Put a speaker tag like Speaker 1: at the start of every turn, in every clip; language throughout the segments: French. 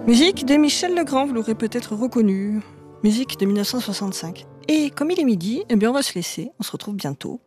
Speaker 1: Musique de Michel Legrand, vous l'aurez peut-être reconnu. Musique de 1965. Et comme il est midi, eh bien on va se laisser. On se retrouve bientôt.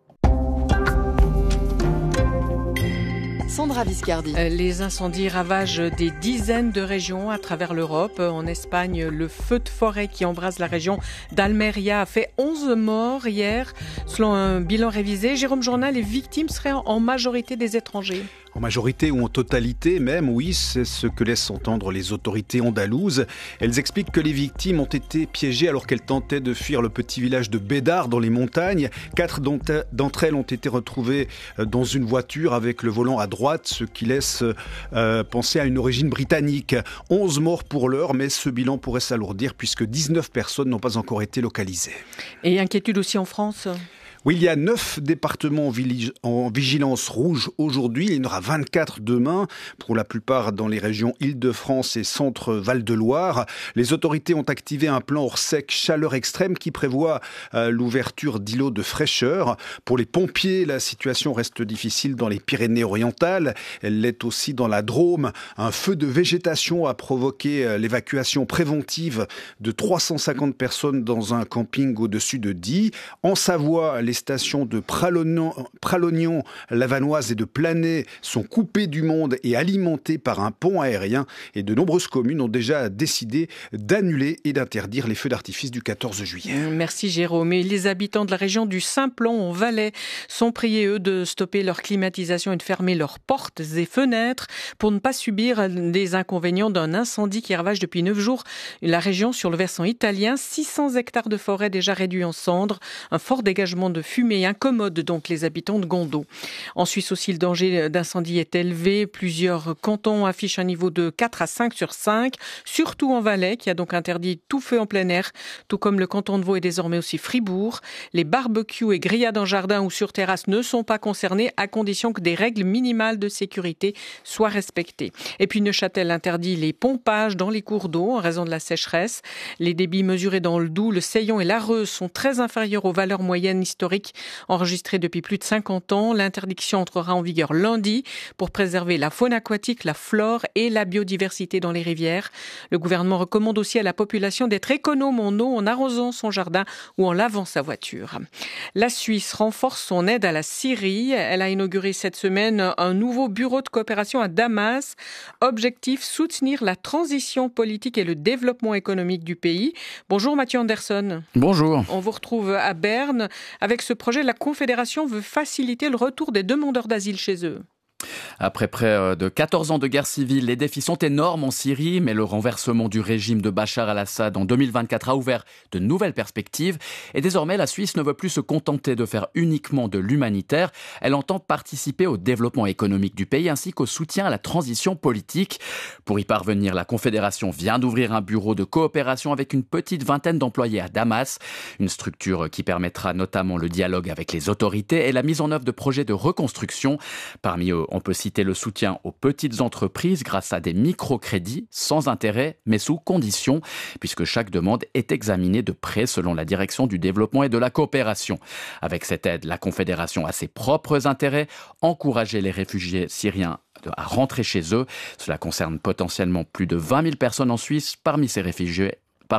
Speaker 2: Sandra Viscardi.
Speaker 3: Les incendies ravagent des dizaines de régions à travers l'Europe. En Espagne, le feu de forêt qui embrase la région d'Almeria a fait 11 morts hier. Selon un bilan révisé, Jérôme Jourdain, les victimes seraient en majorité des étrangers.
Speaker 4: En majorité ou en totalité même, oui, c'est ce que laissent entendre les autorités andalouses. Elles expliquent que les victimes ont été piégées alors qu'elles tentaient de fuir le petit village de Bédar dans les montagnes. 4 d'entre elles ont été retrouvées dans une voiture avec le volant à droite, ce qui laisse penser à une origine britannique. 11 morts pour l'heure, mais ce bilan pourrait s'alourdir puisque 19 personnes n'ont pas encore été localisées.
Speaker 3: Et inquiétude aussi en France ?
Speaker 4: Oui, il y a 9 départements en vigilance rouge aujourd'hui. Il y en aura 24 demain, pour la plupart dans les régions Île-de-France et Centre-Val-de-Loire. Les autorités ont activé un plan hors sec chaleur extrême qui prévoit l'ouverture d'îlots de fraîcheur. Pour les pompiers, la situation reste difficile dans les Pyrénées-Orientales. Elle l'est aussi dans la Drôme. Un feu de végétation a provoqué l'évacuation préventive de 350 personnes dans un camping au-dessus de Die. En Savoie, les stations de Pralognan, Lavanoise et de Planay sont coupées du monde et alimentées par un pont aérien. Et de nombreuses communes ont déjà décidé d'annuler et d'interdire les feux d'artifice du 14 juillet.
Speaker 3: Merci Jérôme. Et les habitants de la région du Simplon en Valais sont priés, eux, de stopper leur climatisation et de fermer leurs portes et fenêtres pour ne pas subir les inconvénients d'un incendie qui ravage depuis 9 jours la région sur le versant italien. 600 hectares de forêt déjà réduits en cendres. Un fort dégagement de fumée incommode donc les habitants de Gondot. En Suisse aussi, le danger d'incendie est élevé. Plusieurs cantons affichent un niveau de 4 à 5 sur 5, surtout en Valais, qui a donc interdit tout feu en plein air, tout comme le canton de Vaud et désormais aussi Fribourg. Les barbecues et grillades en jardin ou sur terrasse ne sont pas concernés, à condition que des règles minimales de sécurité soient respectées. Et puis Neuchâtel interdit les pompages dans les cours d'eau en raison de la sécheresse. Les débits mesurés dans le Doubs, le Seillon et l'Areuse sont très inférieurs aux valeurs moyennes historiques enregistrées depuis plus de 50 ans. L'interdiction entrera en vigueur lundi pour préserver la faune aquatique, la flore et la biodiversité dans les rivières. Le gouvernement recommande aussi à la population d'être économe en eau en arrosant son jardin ou en lavant sa voiture. La Suisse renforce son aide à la Syrie. Elle a inauguré cette semaine un nouveau bureau de coopération à Damas. Objectif, soutenir la transition politique et le développement économique du pays. Bonjour Mathieu Anderson.
Speaker 5: Bonjour.
Speaker 3: On vous retrouve à Berne. Avec ce projet, la Confédération veut faciliter le retour des demandeurs d'asile chez eux.
Speaker 5: Après près de 14 ans de guerre civile, les défis sont énormes en Syrie, mais le renversement du régime de Bachar al-Assad en 2024 a ouvert de nouvelles perspectives. Et désormais, la Suisse ne veut plus se contenter de faire uniquement de l'humanitaire. Elle entend participer au développement économique du pays ainsi qu'au soutien à la transition politique. Pour y parvenir, la Confédération vient d'ouvrir un bureau de coopération avec une petite vingtaine d'employés à Damas. Une structure qui permettra notamment le dialogue avec les autorités et la mise en œuvre de projets de reconstruction. Parmi eux, on peut citer le soutien aux petites entreprises grâce à des microcrédits sans intérêt mais sous condition, puisque chaque demande est examinée de près selon la direction du développement et de la coopération. Avec cette aide, la Confédération a ses propres intérêts, encourager les réfugiés syriens à rentrer chez eux. Cela concerne potentiellement plus de 20 000 personnes en Suisse. Parmi ces réfugiés,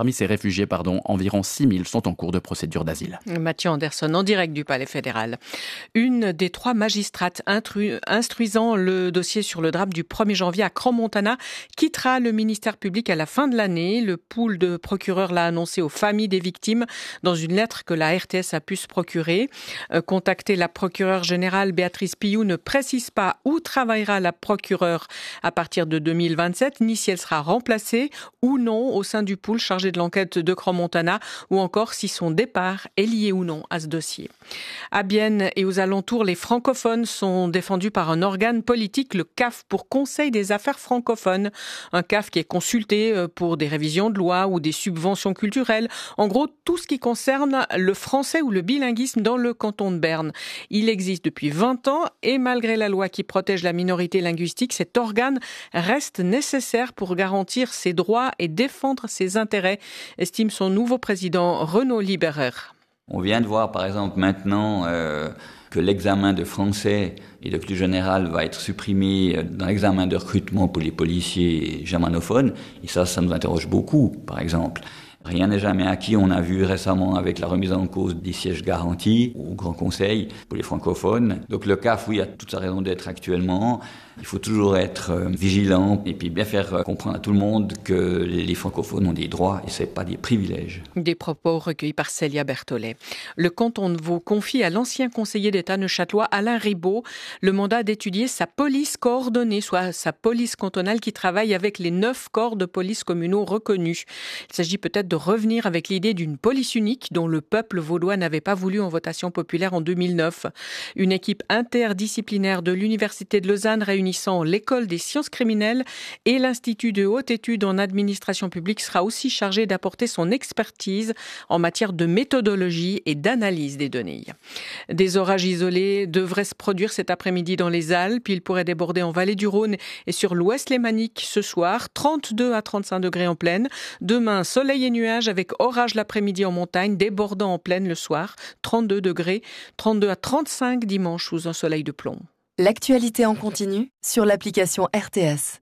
Speaker 5: environ 6 000 sont en cours de procédure d'asile.
Speaker 3: Mathieu Anderson, en direct du Palais fédéral. Une des 3 magistrates instruisant le dossier sur le drame du 1er janvier à Crans-Montana quittera le ministère public à la fin de l'année. Le pool de procureurs l'a annoncé aux familles des victimes dans une lettre que la RTS a pu se procurer. Contactée, la procureure générale Béatrice Pillou ne précise pas où travaillera la procureure à partir de 2027, ni si elle sera remplacée ou non au sein du pool chargé de l'enquête de Crans-Montana, ou encore si son départ est lié ou non à ce dossier. À Bienne et aux alentours, les francophones sont défendus par un organe politique, le CAF, pour Conseil des affaires francophones. Un CAF qui est consulté pour des révisions de loi ou des subventions culturelles. En gros, tout ce qui concerne le français ou le bilinguisme dans le canton de Berne. Il existe depuis 20 ans et malgré la loi qui protège la minorité linguistique, cet organe reste nécessaire pour garantir ses droits et défendre ses intérêts, estime son nouveau président Renaud Liberer.
Speaker 2: On vient de voir par exemple maintenant que l'examen de français et de culture générale va être supprimé dans l'examen de recrutement pour les policiers germanophones. Et ça nous interroge beaucoup, par exemple. Rien n'est jamais acquis. On a vu récemment avec la remise en cause des sièges garantis au Grand Conseil pour les francophones. Donc le CAF, oui, a toute sa raison d'être actuellement. Il faut toujours être vigilant et puis bien faire comprendre à tout le monde que les francophones ont des droits et c'est pas des privilèges.
Speaker 3: Des propos recueillis par Célia Berthollet. Le canton de Vaud confie à l'ancien conseiller d'État neuchâtelois Alain Ribaud le mandat d'étudier sa police coordonnée, soit sa police cantonale qui travaille avec les 9 corps de police communaux reconnus. Il s'agit peut-être de revenir avec l'idée d'une police unique dont le peuple vaudois n'avait pas voulu en votation populaire en 2009. Une équipe interdisciplinaire de l'Université de Lausanne réunissant l'École des sciences criminelles et l'Institut de haute étude en administration publique sera aussi chargé d'apporter son expertise en matière de méthodologie et d'analyse des données. Des orages isolés devraient se produire cet après-midi dans les Alpes. Ils pourraient déborder en vallée du Rhône et sur l'ouest lémanique ce soir. 32 à 35 degrés en plaine. Demain, soleil et nuages avec orage l'après-midi en montagne, débordant en plaine le soir. 32 degrés, 32 à 35 dimanche sous un soleil de plomb.
Speaker 6: L'actualité en continu sur l'application RTS.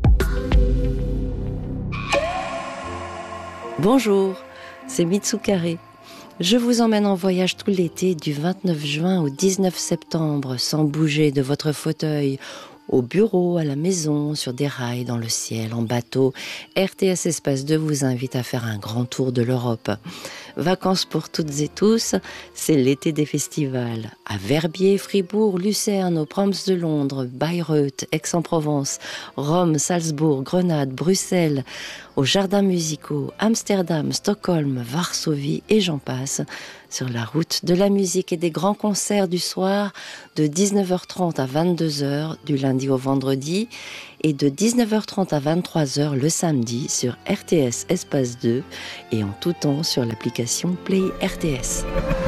Speaker 7: Bonjour, c'est Mitsukare. Je vous emmène en voyage tout l'été du 29 juin au 19 septembre sans bouger de votre fauteuil. Au bureau, à la maison, sur des rails, dans le ciel, en bateau, RTS Espace 2 vous invite à faire un grand tour de l'Europe. Vacances pour toutes et tous, c'est l'été des festivals. À Verbier, Fribourg, Lucerne, aux Proms de Londres, Bayreuth, Aix-en-Provence, Rome, Salzbourg, Grenade, Bruxelles, aux jardins musicaux, Amsterdam, Stockholm, Varsovie et j'en passe. Sur la route de la musique et des grands concerts du soir de 19h30 à 22h du lundi au vendredi et de 19h30 à 23h le samedi sur RTS Espace 2 et en tout temps sur l'application Play RTS.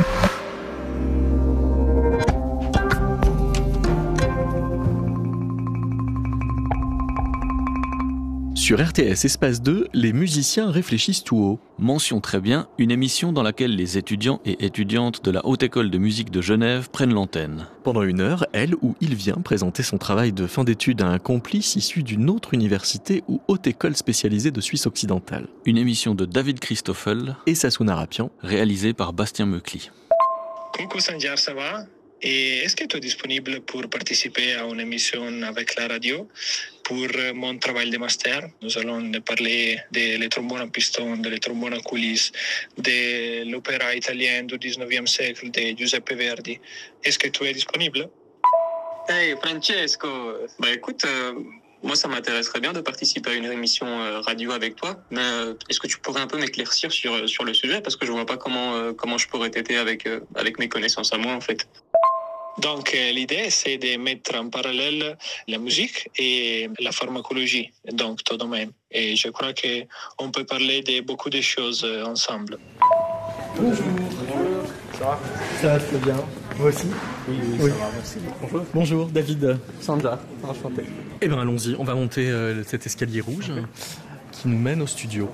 Speaker 8: Sur RTS Espace 2, les musiciens réfléchissent tout haut. Mention très bien, une émission dans laquelle les étudiants et étudiantes de la Haute École de musique de Genève prennent l'antenne. Pendant 1 heure, elle ou il vient présenter son travail de fin d'études à un complice issu d'une autre université ou haute école spécialisée de Suisse occidentale. Une émission de David Christoffel et Sassouna Rapian, réalisée par Bastien Meucli.
Speaker 9: Coucou Sanjar, ça va? Et est-ce que tu es disponible pour participer à une émission avec la radio pour mon travail de master? Nous allons parler des trombones à piston, des trombones à coulisses, de l'opéra italien du 19e siècle de Giuseppe Verdi. Est-ce que tu es disponible?
Speaker 10: Hey Francesco, écoute, moi ça m'intéresserait bien de participer à une émission radio avec toi, mais est-ce que tu pourrais un peu m'éclaircir sur le sujet, parce que je vois pas comment je pourrais t'aider avec mes connaissances à moi en fait.
Speaker 9: Donc l'idée c'est de mettre en parallèle la musique et la pharmacologie, donc ton domaine. Et je crois qu'on peut parler de beaucoup de choses ensemble.
Speaker 11: Bonjour. Ça va? Ça va très bien. Vous aussi? Oui, ça va, merci. Bonjour. Bonjour, David.
Speaker 10: Sandra, enchanté.
Speaker 11: Eh bien allons-y, on va monter cet escalier rouge qui nous mène au studio.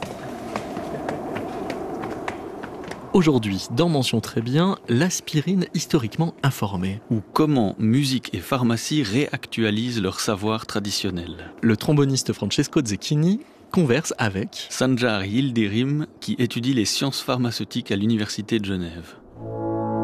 Speaker 11: Aujourd'hui, dans Mention très bien, l'aspirine historiquement informée.
Speaker 8: Ou comment musique et pharmacie réactualisent leur savoir traditionnel.
Speaker 11: Le tromboniste Francesco Zecchini converse avec
Speaker 8: Sanjar Yildirim, qui étudie les sciences pharmaceutiques à l'Université de Genève.